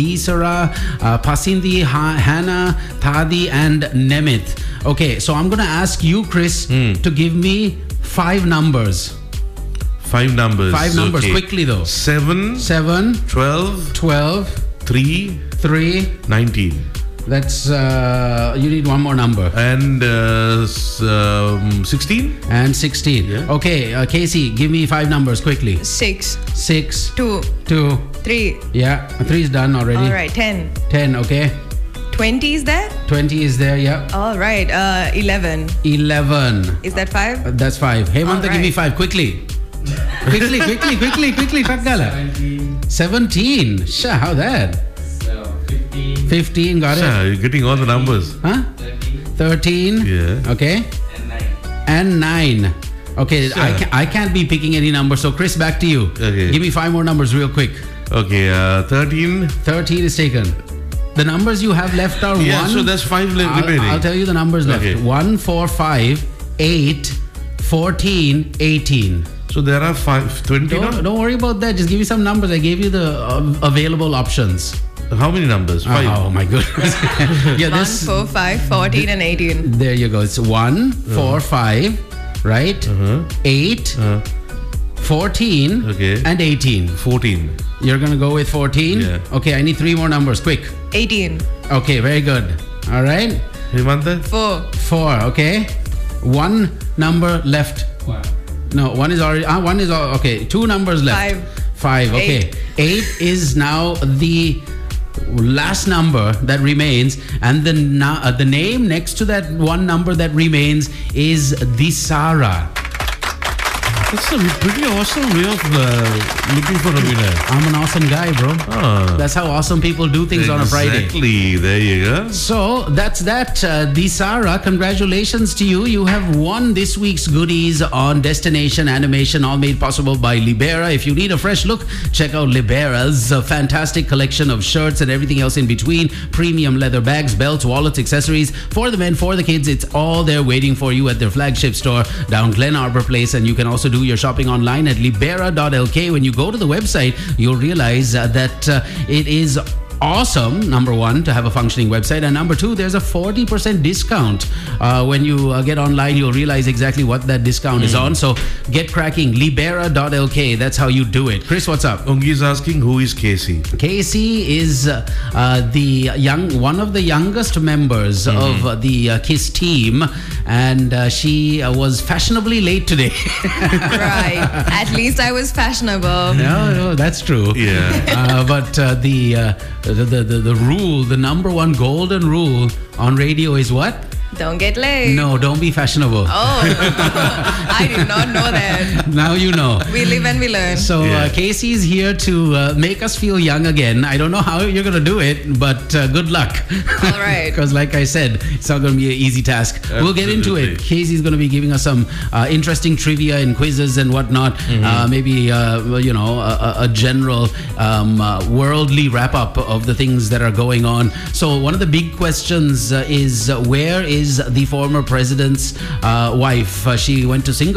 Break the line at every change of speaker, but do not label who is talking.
Isara, Pasindi, Hannah, Thadi, and Nemith. Okay, so I'm going to ask you, Chris, to give me 5 numbers.
5 numbers.
5 numbers,
okay.
Quickly though.
7, 12, 3, 19.
That's, you need one more number.
And 16?
And 16.
Yeah.
Okay, Casey, give me 5 numbers quickly.
6,
2,
3.
Yeah, 3 is done already.
All right, 10.
10, okay.
20 is there?
20 is there, yeah.
All right, 11.
11.
Is that 5?
That's 5. Hemanta,
All
give me
right.
5 quickly. quickly. Takgala. 17. Sure, how that? 15, got it.
Yeah, you're getting all the numbers.
Huh? 13.
Yeah.
Okay. And 9. Okay,
Sure.
I can't be picking any number. So Chris, back to you.
Okay.
Give me 5 more numbers real quick.
Okay, 13.
13 is taken. The numbers you have left are
Yeah,
1.
so that's 5 remaining.
I'll tell you the numbers left.
Okay.
1, 4, 5, 8, 14, 18.
So there are 20 now?
Don't worry about that. Just give me some numbers. I gave you the available options.
How many numbers? 5.
Oh my goodness. Yeah,
1, 4, 5, 14, and 18.
There you go. It's 1, 4, 5, right? 8, 14,
Okay.
and 18.
14.
You're going to go with 14?
Yeah.
Okay, I need 3 more numbers. Quick.
18.
Okay, very good. All right.
Hemanta?
4.
4, okay. 1 number left. No, 1 is already. 1 is all. Okay, 2 numbers left. 5, okay. 8 is now the last number that remains, and the name next to that 1 number that remains is Disara.
That's a pretty awesome way of looking for a winner.
I'm an awesome guy, bro.
Ah.
That's how awesome people do things on a Friday.
Exactly. There you go.
So that's that. Disara, congratulations to you. You have won this week's goodies on Destination Animation, all made possible by Libera. If you need a fresh look, check out Libera's fantastic collection of shirts and everything else in between. Premium leather bags, belts, wallets, accessories for the men, for the kids. It's all there waiting for you at their flagship store down Glen Arbor Place. And you can also do your shopping online at libera.lk. When you go to the website, you'll realize that it is awesome, number 1, to have a functioning website, and number 2, there's a 40% discount. When you get online, you'll realize exactly what that discount is on. So get cracking. Libera.lk. That's how you do it. Chris, what's up?
Ungi is asking, who is Casey?
Casey is one of the youngest members of the KISS team, and she was fashionably late today.
Right. At least I was fashionable.
No, that's true.
Yeah.
But the rule, the number 1 golden rule on radio is what?
Don't get late.
No, don't be fashionable.
Oh, I did not know that.
Now you know.
We live and we learn.
So Casey is here to make us feel young again. I don't know how you're going to do it, but good luck.
All right.
Because like I said, it's not going to be an easy task.
Absolutely.
We'll get into it. Casey's going to be giving us some interesting trivia and quizzes and whatnot. Maybe, a general worldly wrap-up of the things that are going on. So one of the big questions is, where is the former president's wife? She went to Singapore